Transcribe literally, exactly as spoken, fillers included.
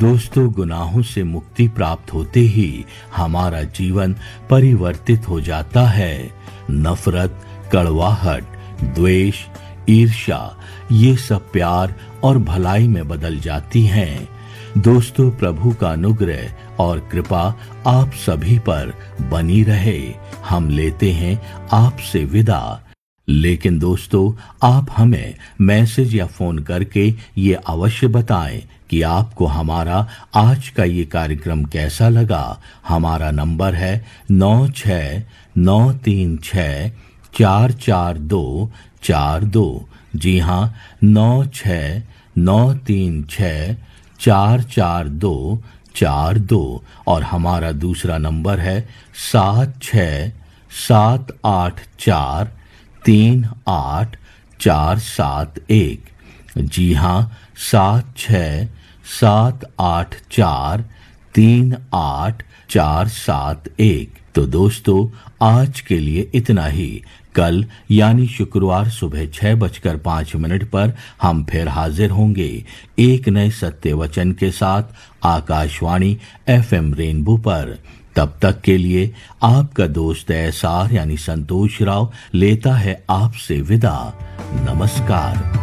दोस्तों, गुनाहों से मुक्ति प्राप्त होते ही हमारा जीवन परिवर्तित हो जाता है। नफरत, कड़वाहट, द्वेष, ईर्ष्या, ये सब प्यार और भलाई में बदल जाती हैं। दोस्तों, प्रभु का अनुग्रह और कृपा आप सभी पर बनी रहे। हम लेते हैं आपसे विदा। लेकिन दोस्तों, आप हमें मैसेज या फोन करके ये अवश्य बताएं कि आपको हमारा आज का ये कार्यक्रम कैसा लगा। हमारा नंबर है नौ छः नौ तीन छः चार चार दो चार दो। जी हाँ, नौ छः नौ तीन छः चार चार दो चार दो। और हमारा दूसरा नंबर है सात छः सात आठ चार तीन आठ चार सात एक। जी हाँ, सात छः सात आठ चार तीन आठ चार सात एक। तो दोस्तों, आज के लिए इतना ही। कल यानी शुक्रवार सुबह छह बजकर पांच मिनट पर हम फिर हाजिर होंगे एक नए सत्य वचन के साथ आकाशवाणी एफ एम रेनबो पर। तब तक के लिए आपका दोस्त एस आर यानी संतोष राव लेता है आपसे विदा। नमस्कार।